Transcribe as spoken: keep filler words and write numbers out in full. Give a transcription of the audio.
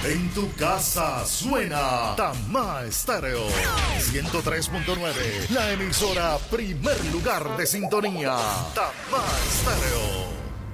En tu casa suena Tamá Estéreo ciento tres punto nueve, la emisora primer lugar de sintonía. Tamá Estéreo.